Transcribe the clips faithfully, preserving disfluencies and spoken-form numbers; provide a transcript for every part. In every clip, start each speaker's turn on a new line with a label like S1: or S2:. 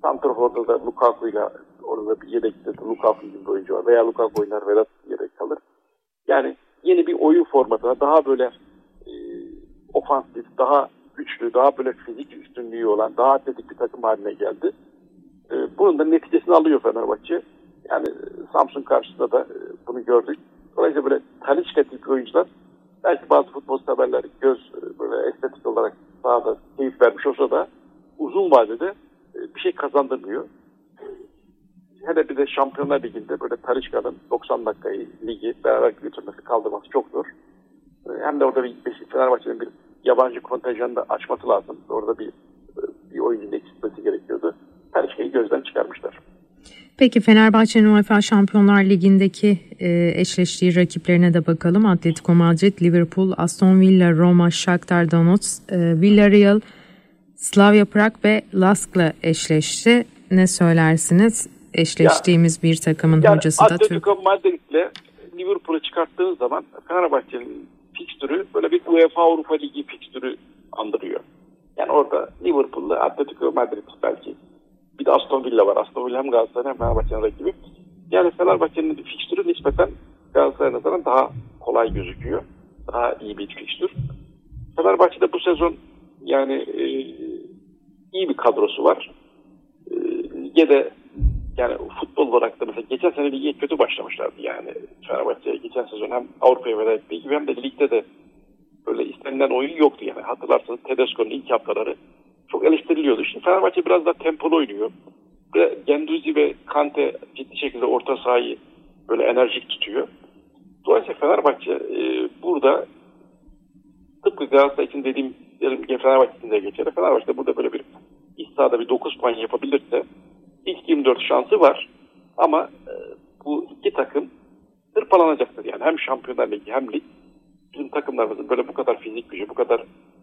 S1: Santrafor'da da Lukaku'yla orada bir yedekte Lukaku gibi bir oyuncu var. Veya Lukaku oynar, Vedat yedek kalır. Yani yeni bir oyun formatına daha böyle e, ofansif, daha güçlü, daha böyle fizik üstünlüğü olan, daha atletik bir takım haline geldi. E, bunun da neticesini alıyor Fenerbahçe. Yani Samsun karşısında da e, bunu gördük. Dolayısıyla böyle Talisca tipi oyuncular belki bazı futbol severler göz böyle estetik olarak sahada keyif vermiş olsa da uzun vadede bir şey kazandırmıyor. Hele bir de Şampiyonlar Ligi'nde böyle Talisca'nın doksan dakikayı ligi beraber götürmesi, kaldırması çok zor. Hem de orada bir Fenerbahçe'nin bir yabancı kontenjanını da açması lazım. Orada bir bir oyuncunun eksilmesi gerekiyordu. Talisca'yı gözden çıkarmışlar.
S2: Peki Fenerbahçe'nin UEFA Şampiyonlar Ligi'ndeki e, eşleştiği rakiplerine de bakalım. Atletico Madrid, Liverpool, Aston Villa, Roma, Shakhtar Donetsk, e, Villarreal, Slavia Prag ve Lask'la eşleşti. Ne söylersiniz? Eşleştiğimiz ya, bir takımın
S1: yani
S2: hocası da Türk.
S1: Atletico Madrid'le Liverpool'u çıkarttığınız zaman Fenerbahçe'nin fikstürü böyle bir UEFA Avrupa Ligi fikstürü andırıyor. Yani orada Liverpool'la Atletico Madrid belki. Bir de Aston Villa var. Aston Villa hem Galatasaray hem Fenerbahçe'nin rakibi. Yani Fenerbahçe'nin fikstürü nispeten Galatasaray'a nazaran daha kolay gözüküyor. Daha iyi bir fikstür. Fenerbahçe'de bu sezon yani e, iyi bir kadrosu var. E, lige de yani futbol olarak da mesela geçen sene lige kötü başlamışlardı yani Fenerbahçe'ye. Geçen sezon hem Avrupa'ya veda ettiği gibi hem de ligde de böyle istenilen oyun yoktu yani. Hatırlarsanız Tedesco'nun ilk haftaları çok eleştiriliyordu. Şimdi Fenerbahçe biraz daha tempolu oynuyor. Ve Genduzi ve Kante ciddi şekilde orta sahayı böyle enerjik tutuyor. Dolayısıyla Fenerbahçe e, burada tıpkı Galatasaray için dediğim Fenerbahçe için de geçer. Fenerbahçe burada böyle bir iç sahada bir dokuz puan yapabilirse ilk yirmi dört şansı var. Ama e, bu iki takım hırpalanacaktır. Yani hem Şampiyonlar Ligi hem lig. Bizim takımlarımızın böyle bu kadar fizik gücü, bu kadar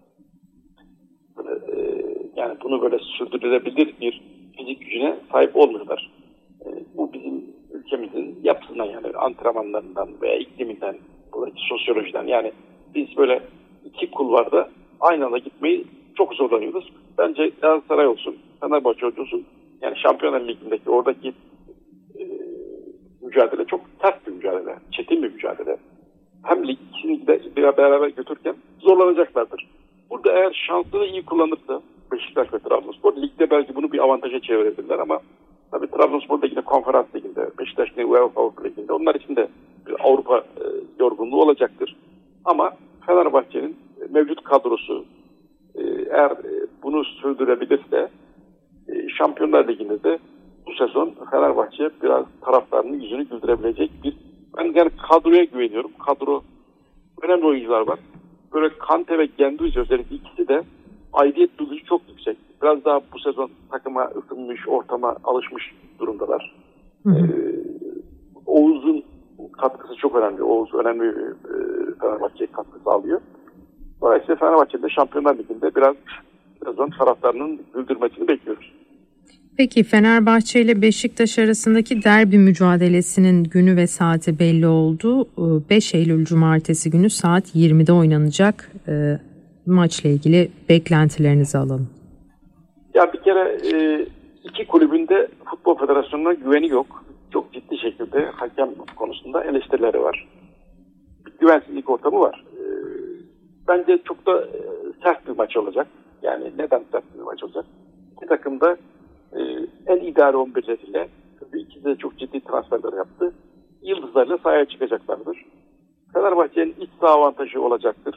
S1: böyle, e, yani bunu böyle sürdürülebilir bir fizik gücüne sahip olmuyorlar. E, bu bizim ülkemizin yapısından yani antrenmanlarından veya ikliminden, buradaki sosyolojiden yani biz böyle iki kulvarda aynı anda gitmeyi çok zorlanıyoruz. Bence Galatasaray olsun, Fenerbahçe olsun yani Şampiyonlar Ligi'ndeki oradaki e, mücadele çok ters bir mücadele, çetin bir mücadele. Hem lig ikisini de beraber götürürken zorlanacaklardır. Burada eğer şansını iyi kullanırsa Beşiktaş ve Trabzonspor ligde belki bunu bir avantaja çevirebilirler ama tabii Trabzonspor da yine konferans liginde, Beşiktaş yine UEFA Avrupa Ligi'nde. Onlar için de bir Avrupa e, yorgunluğu olacaktır. Ama Fenerbahçe'nin mevcut kadrosu e, eğer e, bunu sürdürebilirse e, Şampiyonlar Ligi'nde de bu sezon Fenerbahçe biraz taraftarının yüzünü güldürebilecek bir ben yani kadroya güveniyorum. Kadro önemli oyuncular var. Böyle Kante ve Genduzi özellikle ikisi de aidiyet duygusu çok yüksek. Biraz daha bu sezon takıma ısınmış, ortama alışmış durumdalar. Hı hı. Ee, Oğuz'un katkısı çok önemli. Oğuz önemli e, Fenerbahçe'ye katkı sağlıyor. Dolayısıyla Fenerbahçe'de Şampiyonlar Ligi'nde biraz sezon taraftarının güldürmesini bekliyoruz.
S2: Peki Fenerbahçe ile Beşiktaş arasındaki derbi mücadelesinin günü ve saati belli oldu. beş Eylül Cumartesi günü saat yirmide oynanacak. E, maçla ilgili beklentilerinizi alalım.
S1: Ya bir kere e, iki kulübün de Futbol Federasyonu'na güveni yok. Çok ciddi şekilde hakem konusunda eleştirileri var. Bir güvensizlik ortamı var. E, bence çok da e, sert bir maç olacak. Yani neden sert bir maç olacak? İki takım da e, en ideal on birleriyle ikisi de çok ciddi transferler yaptı. Yıldızlarla sahaya çıkacaklardır. Fenerbahçe'nin iç saha avantajı olacaktır.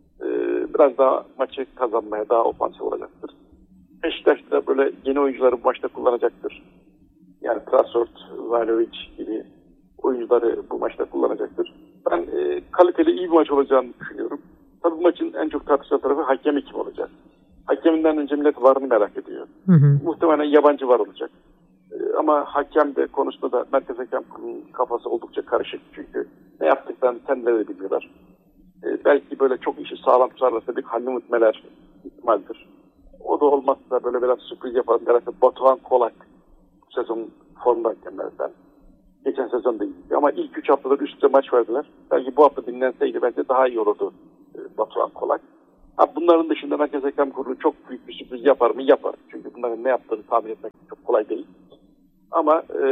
S1: Biraz daha maçı kazanmaya daha ofansif olacaktır. Beşiktaş da böyle yeni oyuncuları bu maçta kullanacaktır. Yani Trasort, Valovic gibi oyuncuları bu maçta kullanacaktır. Ben e, kaliteli iyi bir maç olacağını düşünüyorum. Tabii bu maçın en çok tartışılan tarafı hakemi kim olacak? Hakeminden önce millet varını merak ediyor. Hı hı. Muhtemelen yabancı var olacak. E, ama hakem de konusunda da merkez hakem kafası oldukça karışık. Çünkü ne yaptıklarını kendileri de bilmiyorlar. Belki böyle çok işi sağlam tutarlarsa bir Halil Mutmeler ihtimaldir. O da olmazsa böyle biraz sürpriz yapalım. Mesela Batuhan Kolak bu sezon formda hakemlerden. Geçen sezon da iyiydi. Ama ilk üç haftada üst üste maç verdiler. Belki bu hafta dinlenseydi bence daha iyi olurdu Batuhan Kolak. Ha, bunların dışında Merkez Hakem Kurulu çok büyük bir sürpriz yapar mı? Yapar. Çünkü bunların ne yaptığını tahmin etmek çok kolay değil. Ama e,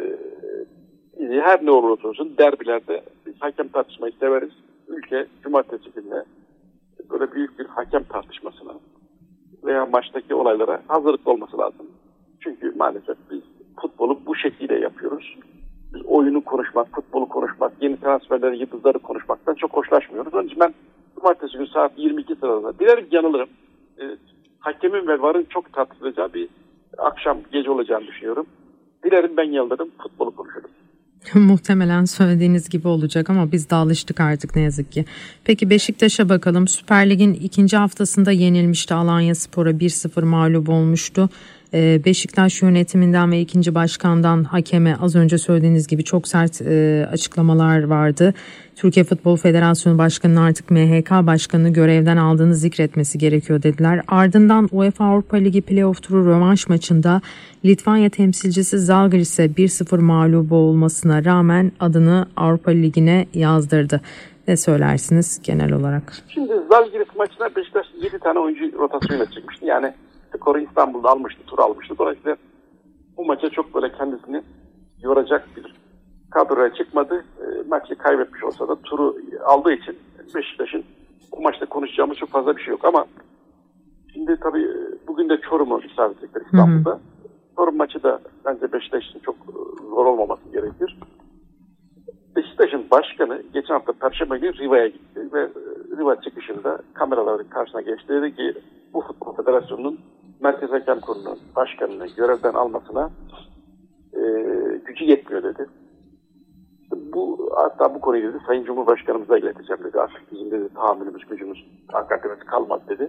S1: her ne olursa olsun derbilerde biz hakem tartışmayı severiz. Ülke cumartesi gününe böyle büyük bir hakem tartışmasına veya maçtaki olaylara hazırlıklı olması lazım. Çünkü maalesef biz futbolu bu şekilde yapıyoruz. Biz oyunu konuşmak, futbolu konuşmak, yeni transferleri, yıldızları konuşmaktan çok hoşlaşmıyoruz. Onun için ben cumartesi günü saat yirmi iki sırasında bilerek yanılırım. E, hakemin ve varın çok tartışılacağı bir akşam gece olacağını düşünüyorum. Dilerim ben yanılırım, futbolu konuşurum.
S2: Muhtemelen söylediğiniz gibi olacak ama biz de alıştık artık ne yazık ki. Peki Beşiktaş'a bakalım. Süper Lig'in ikinci haftasında yenilmişti. Alanyaspor'a bir sıfır mağlup olmuştu. Beşiktaş yönetiminden ve ikinci başkandan hakeme az önce söylediğiniz gibi çok sert e, açıklamalar vardı. Türkiye Futbol Federasyonu Başkanı'nın artık M H K Başkanı'nı görevden aldığını zikretmesi gerekiyor dediler. Ardından UEFA Avrupa Ligi Playoff Turu rövanş maçında Litvanya temsilcisi Zalgiris'e bir sıfır mağlubu olmasına rağmen adını Avrupa Ligi'ne yazdırdı. Ne söylersiniz genel olarak?
S1: Şimdi Zalgiris maçına Beşiktaş yedi tane oyuncu rotasyonuyla çıkmıştı. Yani skoru İstanbul'da almıştı, tur almıştı. Dolayısıyla bu maça çok böyle kendisini yoracak bir kadroya çıkmadı. E, maçı kaybetmiş olsa da turu aldığı için Beşiktaş'ın bu maçta konuşacağımız çok fazla bir şey yok. Ama şimdi tabii bugün de Çorum'u misafir edecekler İstanbul'da. Hı hı. Çorum maçı da bence Beşiktaş için çok zor olmaması gerekir. Beşiktaş'ın başkanı geçen hafta Perşembe günü Riva'ya gitti ve Riva çıkışında kameraların karşısına geçti. Dedi ki bu Futbol Federasyonu'nun Merkez Hakem Kurulu'nun başkanını görevden almasına e, gücü yetmiyor dedi. Bu hatta bu konuyu dedi Sayın Cumhurbaşkanımıza ileteceğim dedi. Artık bizim dedi tahammülümüz, gücümüz, hakikatimiz kalmadı dedi.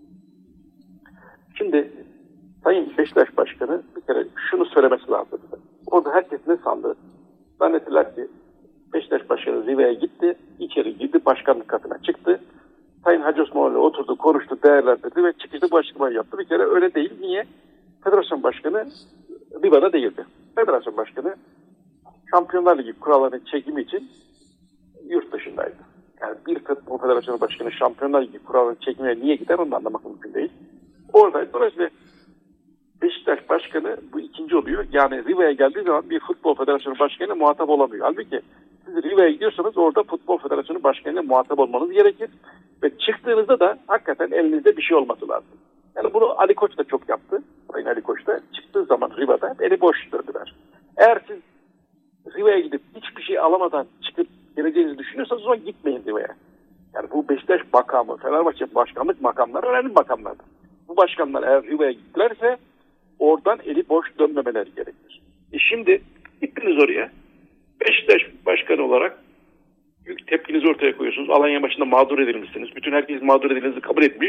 S1: Şimdi Sayın Beşiktaş Başkanı bir kere şunu söylemesi lazım. Orada herkes ne sandı? Zannettiler ki Beşiktaş Başkanı Riva'ya gitti, içeri girdi, başkanlık katına çıktı. Sayın Hacı Osmanoğlu oturdu, konuştu, değerlendirdi ve çıkışta bu açıklamayı yaptı. Bir kere öyle değil. Niye? Federasyon Başkanı Riva'da değildi. Federasyon Başkanı Şampiyonlar Ligi kurallarının çekimi için yurt dışındaydı. Yani bir Futbol Federasyonu Başkanı Şampiyonlar Ligi kurallarının çekimine niye gider onu da anlamak mümkün değil. Oradaydı. Dolayısıyla Beşiktaş Başkanı bu ikinci oluyor. Yani Riva'ya geldiği zaman bir Futbol Federasyonu Başkanı muhatap olamıyor. Halbuki siz Riva'ya gidiyorsanız orada Futbol Federasyonu Başkanı'yla muhatap olmanız gerekir. Ve çıktığınızda da hakikaten elinizde bir şey olması lazım. Yani bunu Ali Koç da çok yaptı. Sayın Ali Koç da çıktığı zaman Riva'da hep eli boş döndüler. Eğer siz Riva'ya gidip hiçbir şey alamadan çıkıp geleceğinizi düşünüyorsanız o zaman gitmeyin Riva'ya. Yani bu Beşiktaş makamı, Fenerbahçe başkanlık makamları önemli makamlardır. Bu başkanlar eğer Riva'ya gittilerse oradan eli boş dönmemeleri gerekir. E şimdi gittiniz oraya. Beşiktaş başkanı olarak büyük tepkinizi ortaya koyuyorsunuz. Alanya maçında mağdur edilmişsiniz. Bütün herkes mağdur edildiğinizi kabul etmiş.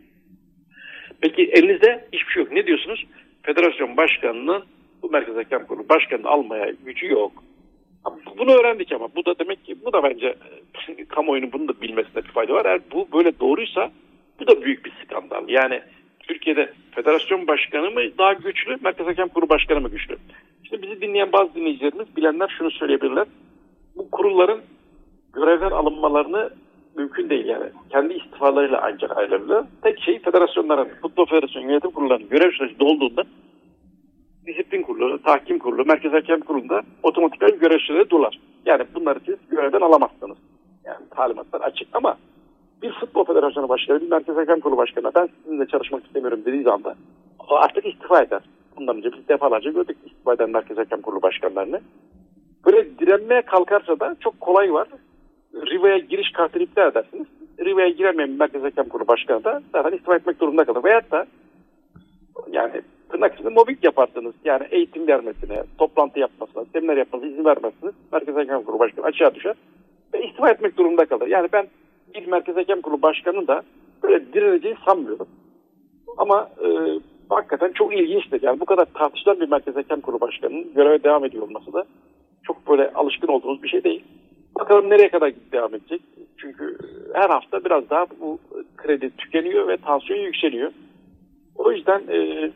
S1: Peki elinizde hiçbir şey yok. Ne diyorsunuz? Federasyon başkanının bu Merkez Hakem Kurulu başkanını almaya gücü yok. Bunu öğrendik ama bu da demek ki bu da bence kamuoyunun bunu da bilmesine bir fayda var. Eğer bu böyle doğruysa bu da büyük bir skandal. Yani Türkiye'de federasyon başkanı mı daha güçlü, Merkez Hakem Kurulu başkanı mı güçlü? Şimdi bizi dinleyen bazı dinleyicilerimiz, bilenler şunu söyleyebilirler. Bu kurulların görevden alınmalarını mümkün değil yani. Kendi istifalarıyla ancak ayrılırlar. Tek şey federasyonların, Futbol Federasyonu Yönetim Kurullarının görev süreci dolduğunda Disiplin Kurulu, Tahkim Kurulu, Merkez Hakem Kurulu'nda otomatikman görev süreleri dolar. Yani bunları siz görevden alamazsınız. Yani talimatlar açık ama bir Futbol Federasyonu Başkanı, bir Merkez Hakem Kurulu Başkanı ben sizinle çalışmak istemiyorum dediği anda o artık istifa eder. Bundan önce biz defalarca gördük istifa eden Merkez Hakem Kurulu Başkanlarını. Böyle direnmeye kalkarsa da çok kolay var. Riva'ya giriş kartını iptal edersiniz. Riva'ya giremeyen Merkez Hakem Kurulu Başkanı da zaten istifa etmek durumunda kalır. Veyahut da yani tırnak içinde mobbing yaparsınız. Yani eğitim vermesine, toplantı yapmasına, seminer yapmasına izin vermezsiniz. Merkez Hakem Kurulu Başkanı açığa düşer ve istifa etmek durumunda kalır. Yani ben bir Merkez Hakem Kurulu Başkanı'nın da böyle direneceğini sanmıyorum. Ama e, hakikaten çok ilginçtir. Yani bu kadar tartışılan bir Merkez Hakem Kurulu Başkanı'nın göreve devam ediyor olması da çok böyle alışkın olduğumuz bir şey değil. Bakalım nereye kadar devam edecek. Çünkü her hafta biraz daha bu kredi tükeniyor ve tansiyon yükseliyor. O yüzden e,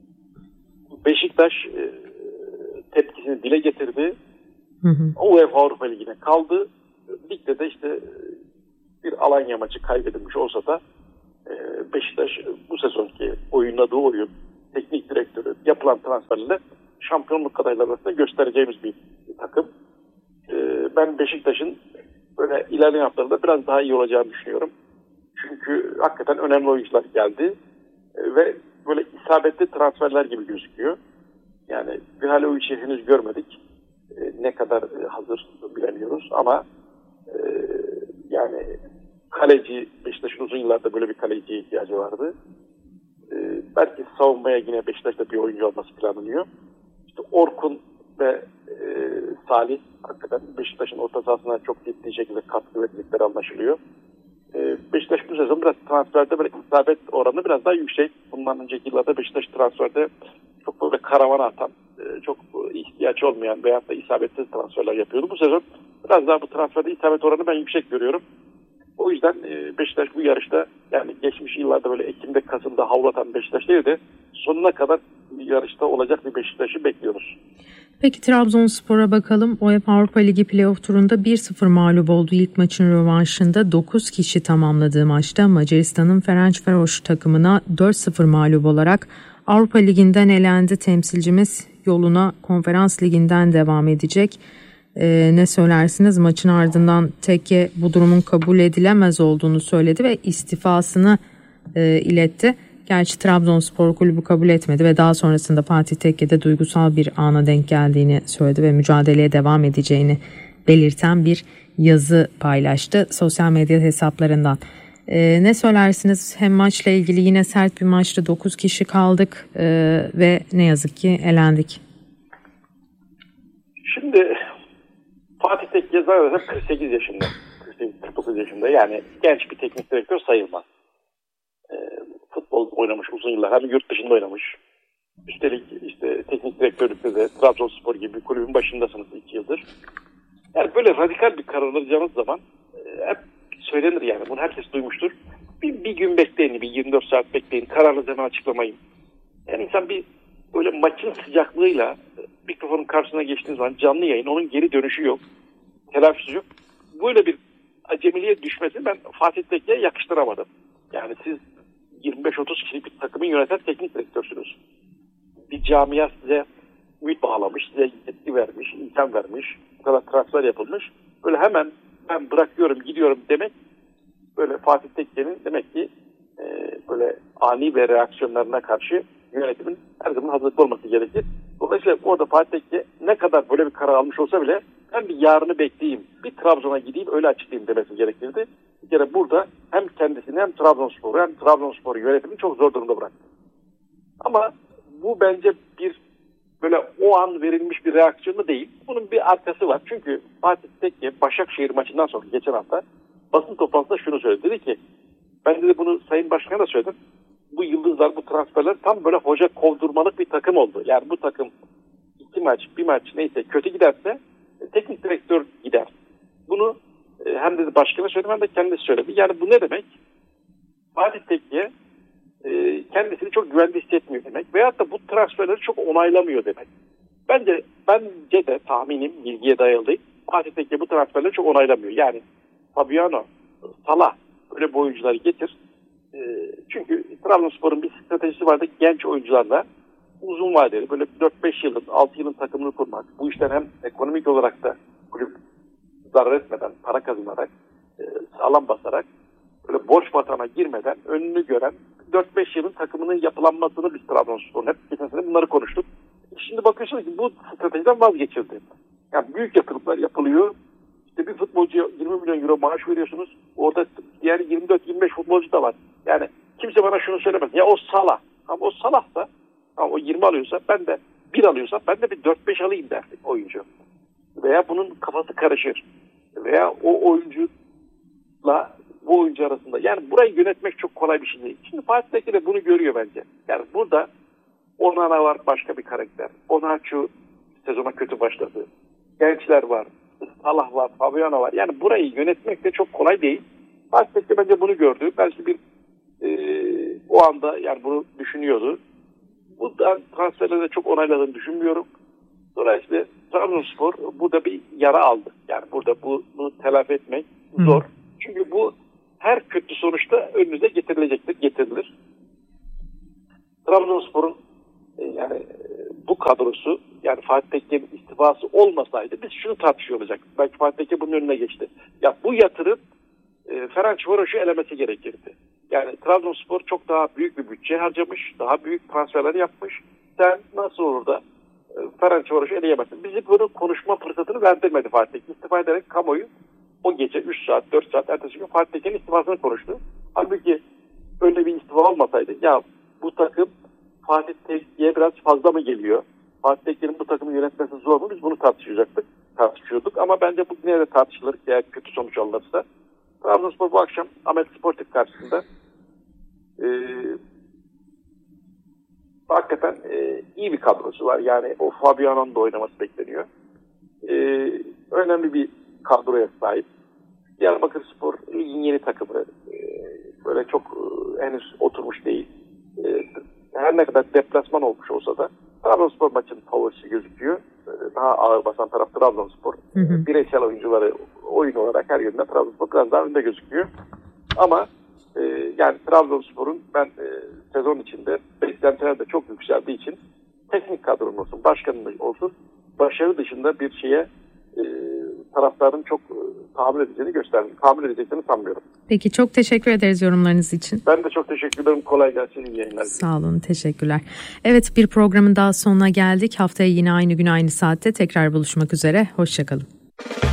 S1: Beşiktaş e, tepkisini dile getirdi. Hı hı. UEFA Avrupa Ligi'ne kaldı. Ligde de işte bir Alanya maçı kaybedilmiş olsa da e, Beşiktaş bu sezonki oynadığı oyun, teknik direktörü, yapılan transferlerle şampiyonluk adayları arasında göstereceğimiz bir, bir takım. Ee, ben Beşiktaş'ın böyle ilerleyen haftalarda biraz daha iyi olacağını düşünüyorum. Çünkü hakikaten önemli oyuncular geldi ee, ve böyle isabetli transferler gibi gözüküyor. Yani Mihalojic'i henüz görmedik. Ee, ne kadar e, hazır bilemiyoruz ama e, yani kaleci, Beşiktaş'ın uzun yıllarda böyle bir kaleciye ihtiyacı vardı. Ee, belki savunmaya yine Beşiktaş'ta bir oyuncu olması planlanıyor. İşte Orkun ve e, Salih hakikaten Beşiktaş'ın orta sahasına çok ciddi şekilde katkı verecekleri anlaşılıyor. Ee, Beşiktaş bu sezon biraz transferde böyle isabet oranı biraz daha yüksek. Bundan önceki yıllarda Beşiktaş transferde çok böyle karavana atan, e, çok ihtiyaç olmayan veyahut da isabetsiz transferler yapıyordu. Bu sezon biraz daha bu transferde isabet oranı ben yüksek görüyorum. O yüzden Beşiktaş bu yarışta, yani geçmiş yıllarda böyle Ekim'de, Kasım'da havlatan Beşiktaş değil de sonuna kadar bir yarışta olacak bir Beşiktaş'ı bekliyoruz.
S2: Peki Trabzonspor'a bakalım. UEFA Avrupa Ligi playoff turunda bir sıfır mağlup olduğu ilk maçın rövanşında dokuz kişi tamamladığı maçta Macaristan'ın Ferencvaros takımına dört sıfır mağlup olarak Avrupa Ligi'nden elendi. Temsilcimiz yoluna Konferans Ligi'nden devam edecek. Ee, ne söylersiniz? Maçın ardından Tekke bu durumun kabul edilemez olduğunu söyledi ve istifasını e, iletti. Gerçi Trabzonspor Kulübü kabul etmedi ve daha sonrasında Fatih Tekke'de duygusal bir ana denk geldiğini söyledi ve mücadeleye devam edeceğini belirten bir yazı paylaştı sosyal medya hesaplarından. Ee, ne söylersiniz? Hem maçla ilgili yine sert bir maçtı. dokuz kişi kaldık e, ve ne yazık ki elendik.
S1: Şimdi Fatih Tekke zaten kırk sekiz yaşında, kırk dokuz yaşında, yani genç bir teknik direktör sayılmaz. E, futbol oynamış uzun yıllar, hem yurt dışında oynamış. Üstelik işte teknik direktörlükte de Trabzonspor gibi bir kulübün başındasınız iki yıldır. Yani böyle radikal bir karar alacağınız zaman e, hep söylenir, yani bunu herkes duymuştur. Bir, bir gün bekleyin, bir yirmi dört saat bekleyin, kararınızı hemen açıklamayın. Yani insan bir böyle maçın sıcaklığıyla mikrofonun karşısına geçtiğiniz zaman canlı yayın, onun geri dönüşü yok. Telafisi yok. Böyle bir acemiliğe düşmesi ben Fatih Tekke'ye yakıştıramadım. Yani siz yirmi beş otuz kişilik bir takımı yöneten teknik direktörsünüz. Bir camia size ümit bağlamış, size yetki vermiş, imkan vermiş, bu kadar transfer yapılmış. Böyle hemen ben bırakıyorum, gidiyorum demek, böyle Fatih Tekke'nin demek ki e, böyle ani ve reaksiyonlarına karşı yönetimin her zaman hazırlıklı olması gerekir. Dolayısıyla orada Fatih Tekke ne kadar böyle bir karar almış olsa bile ben bir yarını bekleyeyim, bir Trabzon'a gideyim öyle açıklayayım demesi gerekirdi. Bir kere burada hem kendisini hem Trabzonspor'u hem Trabzonspor'u yönetimini çok zor durumda bıraktı. Ama bu bence bir böyle o an verilmiş bir reaksiyonu değil. Bunun bir arkası var. Çünkü Fatih Tekke Başakşehir maçından sonra geçen hafta basın toplantısında şunu söyledi. Dedi ki, ben de bunu Sayın Başkan'a da söyledim. Bu yıldızlar, bu transferler tam böyle hoca kovdurmalık bir takım oldu. Yani bu takım iki maç, bir maç neyse kötü giderse teknik direktör gider. Bunu hem de başkana söyledim hem de kendisi söyledi. Yani bu ne demek? Fatih Tekke kendisini çok güvende hissetmiyor demek. Veyahut da bu transferleri çok onaylamıyor demek. Bence bence de tahminim, bilgiye dayalı değil. Fatih Tekke bu transferleri çok onaylamıyor. Yani Fabiano, Salah böyle bu oyuncuları getir. Çünkü Trabzonspor'un bir stratejisi vardı, genç oyuncularla uzun vadeli böyle dört beş yılın, altı yılın takımını kurmak. Bu işten hem ekonomik olarak da kulüp zarar etmeden, para kazanarak, sağlam basarak, böyle borç batağına girmeden önünü gören dört beş yılın takımının yapılanmasını biz Trabzonspor'un hep geçen sene bunları konuştuk. Şimdi bakıyorsunuz ki bu stratejiden vazgeçildi. Yani büyük yatırımlar yapılıyor. İşte bir futbolcuya yirmi milyon euro maaş veriyorsunuz. Orada diğer yirmi dört yirmi beş futbolcu da var. Yani kimse bana şunu söylemez. Ya o Salah. Ama o Salah da ama o yirmi alıyorsa, ben de bir alıyorsa ben de bir dört beş alayım derdi oyuncu. Veya bunun kafası karışır. Veya o oyuncuyla bu oyuncu arasında. Yani burayı yönetmek çok kolay bir şey değil. Şimdi Fatih Tekke de bunu görüyor bence. Yani burada Onana var, başka bir karakter. Onaçu sezona kötü başladı. Gençler var. Salah var, Fabiano var. Yani burayı yönetmek de çok kolay değil. Fatih Tekke bence bunu gördü. Belki bir e, o anda yani bunu düşünüyordu. Bu da transferlerde çok onayladığını düşünmüyorum. Dolayısıyla Trabzonspor burada bir yara aldı. Yani burada bunu telafi etmek zor. Hı. Çünkü bu her kötü sonuçta önünüze getirilecektir, getirilir. Trabzonspor'un e, yani e, bu kadrosu, yani Fatih Tekke'nin istifası olmasaydı biz şunu tartışıyor olacaktık. Belki Fatih Tekke bunun önüne geçti. Ya bu yatırım e, Ferencvaros'u elemesi gerekirdi. Yani Trabzonspor çok daha büyük bir bütçe harcamış, daha büyük transferler yapmış. Sen nasıl olur da e, Ferencvaros'u eleyemezsin? Bizi bunu konuşma fırsatını verdirmedi Fatih Tekke. İstifa ederek kamuoyu o gece üç saat, dört saat ertesi gün Fatih Tekke'nin istifasını konuştu. Halbuki öyle bir istifa olmasaydı, ya bu takım Fatih Tekke'ye biraz fazla mı geliyor? Fatih Tekke'nin bu takımı yönetmesi zor mu? Biz bunu tartışacaktık, tartışıyorduk. Ama bence bu yine de tartışılır eğer kötü sonuç alınırsa. Trabzonspor bu akşam Ahmet Sportif karşısında e, hakikaten e, iyi bir kadrosu var. Yani o Fabiano'nun da oynaması bekleniyor. E, önemli bir kadroya sahip. Diyarbakırspor ligin yeni takımı. E, böyle çok e, henüz oturmuş değil. E, her ne kadar deplasman olmuş olsa da Trabzonspor maçının favorisi gözüküyor. E, daha ağır basan taraf Trabzonspor. Hı hı. Bireysel oyuncuları oyun olarak her yönden Trabzonspor biraz daha önde gözüküyor. Ama e, yani Trabzonspor'un ben e, sezon içinde beklentiler de çok yükseldiği için teknik kadronun olsun, başkanın olsun başarı dışında bir şeye e, taraftarın çok e, tahammül edeceğini göstermiyor. Tahammül edeceklerini sanmıyorum.
S2: Peki, çok teşekkür ederiz yorumlarınız için.
S1: Ben de çok teşekkür ederim. Kolay gelsin. İyi yayınlar.
S2: Sağ olun. Teşekkürler. Evet, bir programın daha sonuna geldik. Haftaya yine aynı gün aynı saatte tekrar buluşmak üzere. Hoşça kalın.